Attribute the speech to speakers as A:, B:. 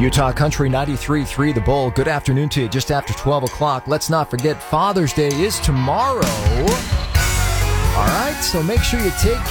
A: Utah Country 93.3 The Bull. Good afternoon to you, just after 12 o'clock. Let's not forget Father's Day is tomorrow. All right, so make sure you take